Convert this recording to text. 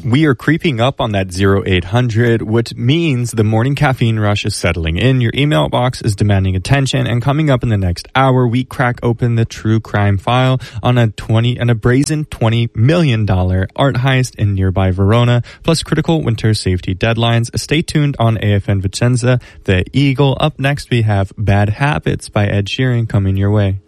We are creeping up on that 0800, which means the morning caffeine rush is settling in. Your email box is demanding attention, and coming up in the next hour, we crack open the true crime file on a brazen $20 million art heist in nearby Verona, plus critical winter safety deadlines. Stay tuned on AFN Vicenza, The Eagle. Up next, we have Bad Habits by Ed Sheeran coming your way.